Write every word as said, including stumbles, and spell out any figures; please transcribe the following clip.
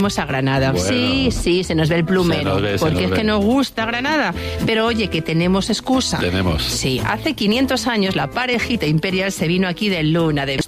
iremos a Granada. Bueno, sí, sí, se nos ve el plumero, se nos ve, se porque nos es ve. que nos gusta Granada. Pero oye, que tenemos excusa. Tenemos. Sí, hace quinientos años la parejita imperial se vino aquí de luna de